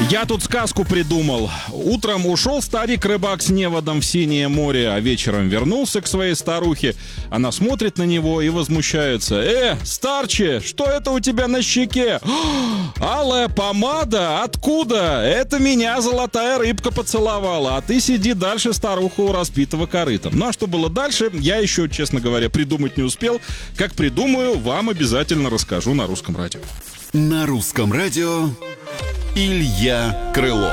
Я тут сказку придумал. Утром ушел старик-рыбак с неводом в синее море, а вечером вернулся к своей старухе. Она смотрит на него и возмущается. Старче, что это у тебя на щеке? Алая помада? Откуда? Это меня золотая рыбка поцеловала, а ты сиди дальше, старуха, у разбитого корыта. Ну а что было дальше, я еще, честно говоря, придумать не успел. Как придумаю, вам обязательно расскажу на Русском радио. На Русском радио Илья Крылов.